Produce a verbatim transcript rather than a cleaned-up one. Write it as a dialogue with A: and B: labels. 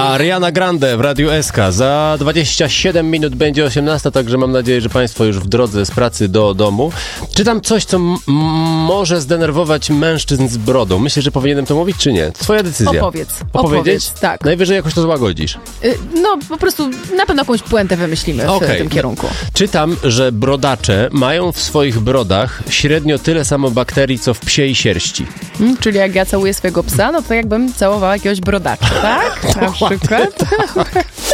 A: Ariana Grande w Radiu S K. Za dwadzieścia siedem minut będzie osiemnasta, także mam nadzieję, że Państwo już w drodze z pracy do domu. Czytam coś, co m- może zdenerwować mężczyzn z brodą. Myślę, że powinienem to mówić, czy nie? Twoja decyzja.
B: Opowiedz.
A: Opowiedzieć?
B: Opowiedz, tak.
A: Najwyżej jakoś to złagodzisz.
B: Y, no, po prostu na pewno jakąś puentę wymyślimy w
A: Okay.
B: tym kierunku.
A: Czytam, że brodacze mają w swoich brodach średnio tyle samo bakterii, co w psiej sierści.
B: Hmm, czyli jak ja całuję swojego psa, no to jakbym całowała jakiegoś brodacza, tak? Na przykład.